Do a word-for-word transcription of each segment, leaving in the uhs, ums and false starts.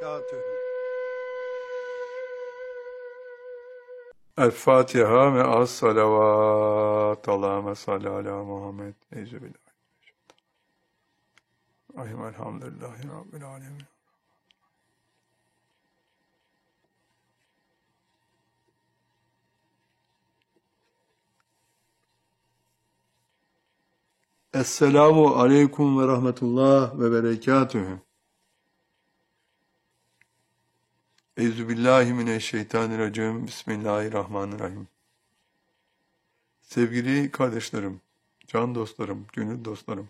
berekatühü. El-Fatiha ve as-salavat. Allahümme salli ala Muhammed. Eyzübillah. Ahim elhamdülillahi Rabbil alemin. Esselamu aleyküm ve rahmetullah ve berekatühü. Euzubillahimineşşeytanirracim. Bismillahirrahmanirrahim. Sevgili kardeşlerim, can dostlarım, gönül dostlarım.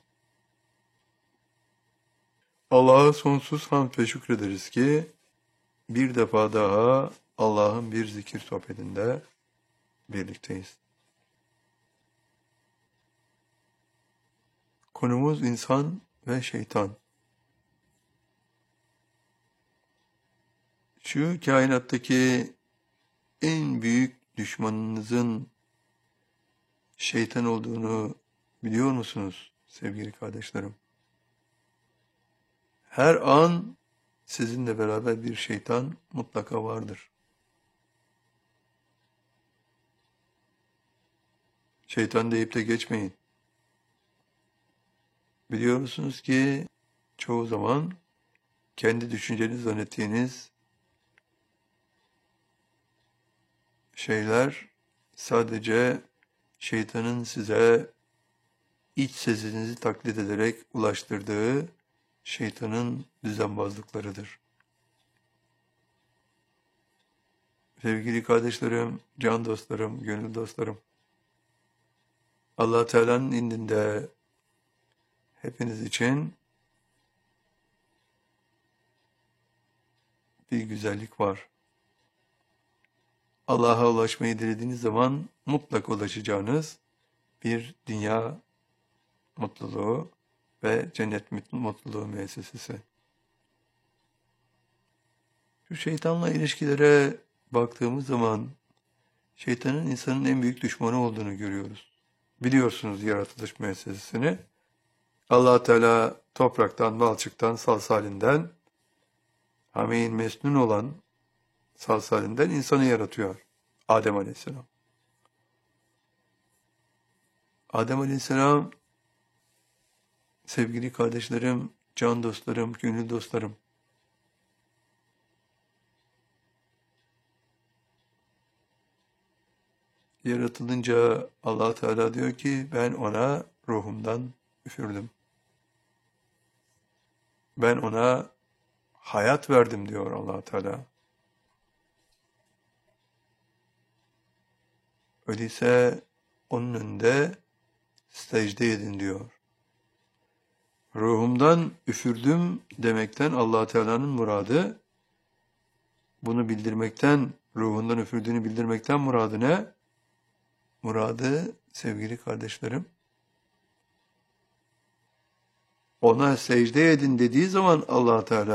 Allah'a sonsuz hamd ve şükrederiz ki bir defa daha Allah'ın bir zikir sohbetinde birlikteyiz. Konumuz insan ve şeytan. Şu kainattaki en büyük düşmanınızın şeytan olduğunu biliyor musunuz sevgili kardeşlerim? Her an sizinle beraber bir şeytan mutlaka vardır. Şeytan deyip de geçmeyin. Biliyor musunuz ki çoğu zaman kendi düşünceniz zannettiğiniz şeyler sadece şeytanın size iç sesinizi taklit ederek ulaştırdığı şeytanın düzenbazlıklarıdır. Sevgili kardeşlerim, can dostlarım, gönül dostlarım, Allah Teala'nın indinde hepiniz için bir güzellik var. Allah'a ulaşmayı dilediğiniz zaman mutlaka ulaşacağınız bir dünya mutluluğu ve cennet mutluluğu müessesesi. Şu şeytanla ilişkilere baktığımız zaman şeytanın insanın en büyük düşmanı olduğunu görüyoruz. Biliyorsunuz yaratılış müessesesini. Allah Teala topraktan, balçıktan, salsalinden, hameyin mesnun olan salsalinden insanı yaratıyor. Adem Aleyhisselam. Adem Aleyhisselam, sevgili kardeşlerim, can dostlarım, gönül dostlarım, yaratılınca Allah Teala diyor ki ben ona ruhumdan üfürdüm. Ben ona hayat verdim diyor Allah Teala. Öyleyse onun önünde secde edin diyor. Ruhumdan üfürdüm demekten Allah Teala'nın muradı, bunu bildirmekten, ruhundan üfürdüğünü bildirmekten muradı ne? Muradı sevgili kardeşlerim, ona secde edin dediği zaman Allah Teala